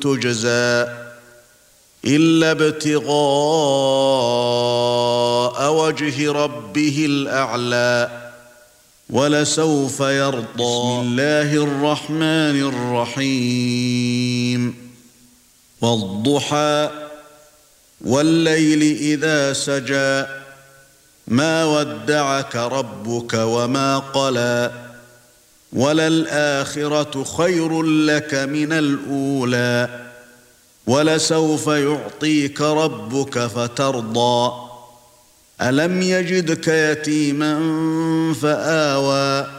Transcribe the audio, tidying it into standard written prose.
تجزى إلا ابتغاء وجه ربه الأعلى ولسوف يرضى. بسم الله الرحمن الرحيم. والضحى والليل إذا سجى ما ودعك ربك وما قلى وللآخرة خير لك من الأولى ولسوف يعطيك ربك فترضى ألم يجدك يتيما فآوى